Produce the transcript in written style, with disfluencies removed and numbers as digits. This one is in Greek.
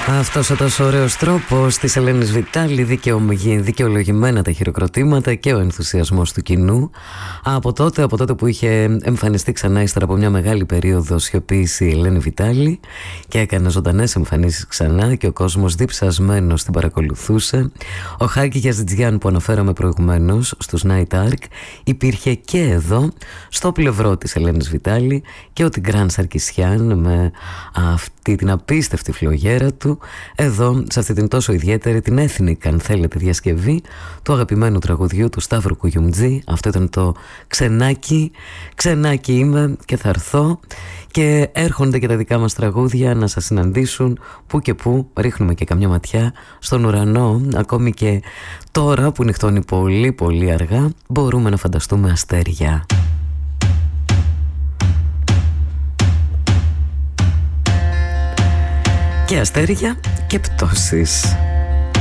Αυτός ο τόσο ωραίος τρόπος της Ελένης Βιτάλη, δικαιολογημένα τα χειροκροτήματα και ο ενθουσιασμός του κοινού από τότε που είχε εμφανιστεί ξανά ύστερα από μια μεγάλη περίοδο σιωπής η Ελένη Βιτάλη και έκανε ζωντανές εμφανίσεις ξανά και ο κόσμος διψασμένος την παρακολουθούσε. Ο Χάκη Γιαζιτζιάν που αναφέραμε προηγουμένως στους Night Ark υπήρχε και εδώ στο πλευρό της Ελένης Βιτάλη και ο Τιγκράν Σαρκισιάν με αυτή την απίστευτη φλογέρα του εδώ σε αυτή την τόσο ιδιαίτερη, την έθνικα αν θέλετε διασκευή του αγαπημένου τραγουδιού του Σταύρου Κουγιουμτζή. Αυτό ήταν το Ξενάκι. Ξενάκι είμαι και θα έρθω. Και έρχονται και τα δικά μας τραγούδια να σας συναντήσουν που και που. Ρίχνουμε και καμιά ματιά στον ουρανό. Ακόμη και τώρα που νυχτώνει πολύ πολύ αργά μπορούμε να φανταστούμε αστέρια. Και αστέρια και πτώσεις.